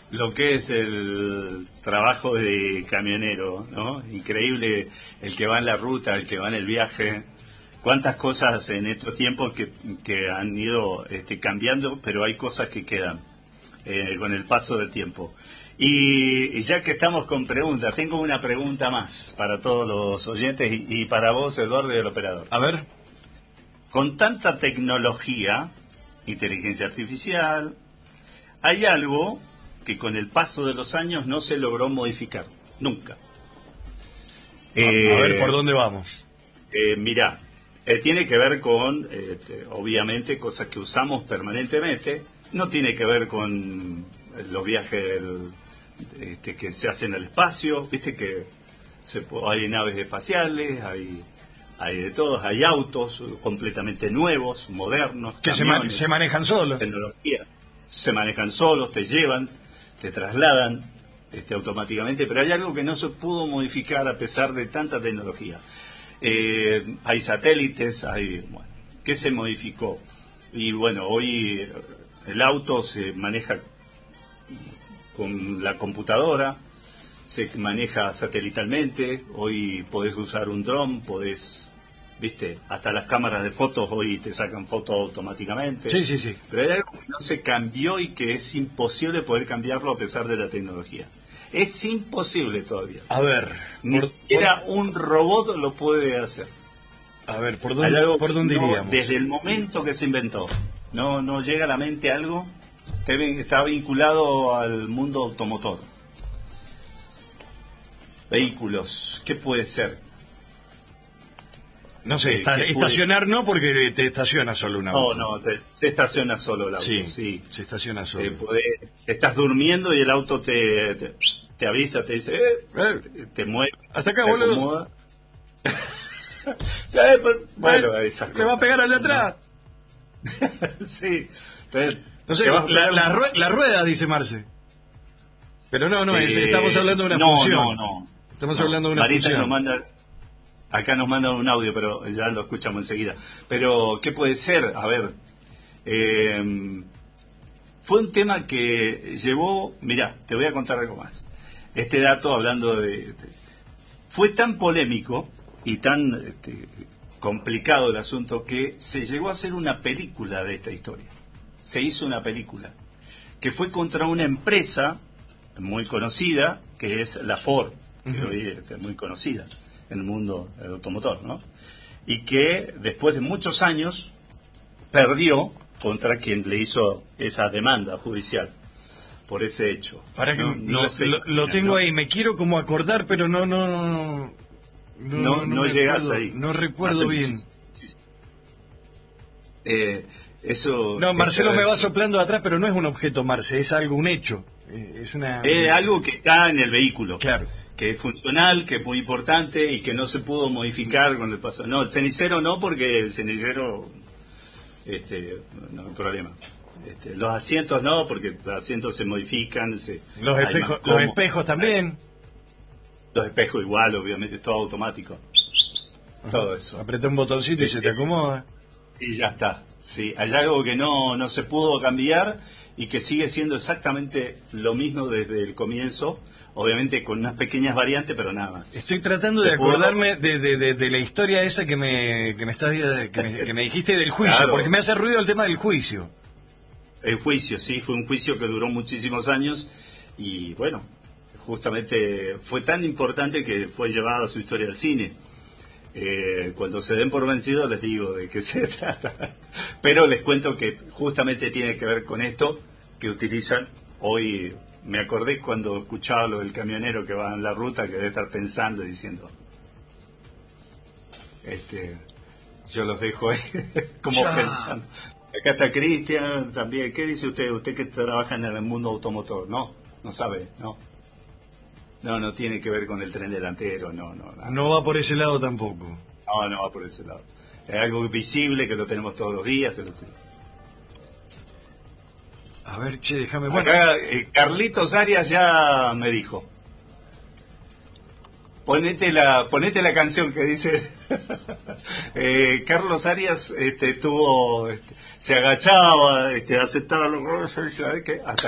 lo que es el trabajo de camionero, ¿no? Increíble el que va en la ruta, el que va en el viaje. Cuántas cosas en estos tiempos que han ido cambiando, pero hay cosas que quedan con el paso del tiempo. Y ya que estamos con preguntas, tengo una pregunta más para todos los oyentes y para vos, Eduardo, y el operador. A ver. Con tanta tecnología, inteligencia artificial, hay algo que con el paso de los años no se logró modificar, nunca. A ver por dónde vamos. Mirá, tiene que ver con, obviamente, cosas que usamos permanentemente. No tiene que ver con los viajes que se hacen al espacio. Viste que hay naves espaciales, hay de todos, hay autos completamente nuevos, modernos. Que camiones, se manejan solos. Tecnología. Se manejan solos, te llevan, te trasladan automáticamente, pero hay algo que no se pudo modificar a pesar de tanta tecnología. Hay satélites, ¿qué se modificó? Y bueno, hoy el auto se maneja con la computadora, se maneja satelitalmente, hoy podés usar un dron, hasta las cámaras de fotos hoy te sacan fotos automáticamente. Sí. Pero hay algo que no se cambió y que es imposible poder cambiarlo a pesar de la tecnología. Es imposible todavía. A ver. Ni siquiera un robot lo puede hacer. A ver, ¿por dónde iríamos? Desde el momento que se inventó, no llega a la mente algo. Está vinculado al mundo automotor. Vehículos, ¿qué puede ser? No sé, estacionar no, porque te estaciona solo un auto. No, te estaciona solo el auto. Sí, se estaciona solo. Estás durmiendo y el auto te avisa, te dice, te mueve. Hasta acá, te boludo. Bueno, esas cosas. Le va a pegar al de atrás. Sí. No sé, la rueda, dice Marce. Pero no, estamos hablando de una función. Estamos hablando de una Marita función. Acá nos mandan un audio, pero ya lo escuchamos enseguida. Pero, ¿qué puede ser? A ver, fue un tema que llevó... Mirá, te voy a contar algo más. Este dato, hablando fue tan polémico y tan complicado el asunto que se llegó a hacer una película de esta historia. Se hizo una película que fue contra una empresa muy conocida, que es la Ford, que hoy es muy conocida en el mundo del automotor, ¿no? Y que después de muchos años perdió contra quien le hizo esa demanda judicial por ese hecho. Para que lo tengo ahí, me quiero como acordar, pero no llegas ahí. No recuerdo bien. Eso. No, Marcelo me va soplando atrás, pero no es un objeto, Marce, es algo, un hecho. Es algo que está en el vehículo. Claro. Que es funcional, que es muy importante y que no se pudo modificar con el paso. No, el cenicero no, porque el cenicero no hay problema. Los asientos no, porque los asientos se modifican. Los espejos también. Los espejos igual, obviamente, todo automático. Todo eso. Aprieta un botoncito y se te acomoda. Y ya está. Sí, hay algo que no se pudo cambiar y que sigue siendo exactamente lo mismo desde el comienzo. Obviamente con unas pequeñas variantes, pero nada más. Estoy tratando de acordarme de la historia esa que me dijiste del juicio, claro. Porque me hace ruido el tema del juicio. El juicio, sí, fue un juicio que duró muchísimos años y bueno, justamente fue tan importante que fue llevado a su historia al cine. Cuando se den por vencidos les digo de qué se trata. Pero les cuento que justamente tiene que ver con esto que utilizan hoy. Me acordé cuando escuchaba lo del camionero que va en la ruta, que debe estar pensando y diciendo, yo los dejo ahí como pensando. Acá está Cristian también. ¿Qué dice usted? Usted que trabaja en el mundo automotor. No sabe, no tiene que ver con el tren delantero, no. No va por ese lado tampoco. No va por ese lado. Es algo visible que lo tenemos todos los días. A ver, déjame... Acá, Carlitos Arias ya me dijo. Ponete la canción que dice... Carlos Arias se agachaba, aceptaba los rollos, hasta